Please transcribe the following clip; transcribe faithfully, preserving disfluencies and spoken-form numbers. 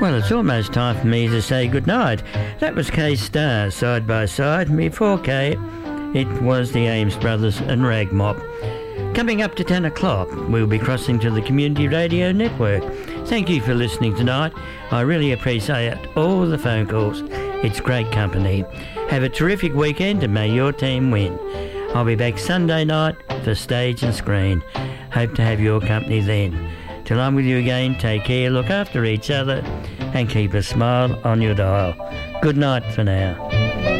Well, it's almost time for me to say goodnight. That was K-Star, Side by Side. Before K, it was the Ames Brothers and Rag Mop. Coming up to ten o'clock, we'll be crossing to the Community Radio Network. Thank you for listening tonight. I really appreciate all the phone calls. It's great company. Have a terrific weekend and may your team win. I'll be back Sunday night for Stage and Screen. Hope to have your company then. Till I'm with you again, take care, look after each other and keep a smile on your dial. Good night for now.